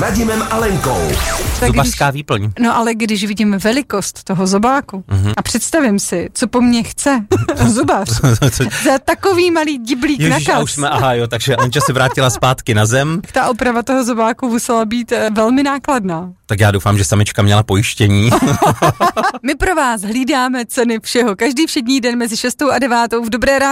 Radimem a Lenkou. Zubařská výplň. No ale když vidím velikost toho zobáku a představím si, co po mně chce zubař za takový malý diblík na Ježiš, a už jsme, takže Lenča se vrátila zpátky na zem. Ta oprava toho zobáku musela být velmi nákladná. Tak já doufám, že samička měla pojištění. My pro vás hlídáme ceny všeho. Každý všední den mezi 6 a 9 v Dobré ráno.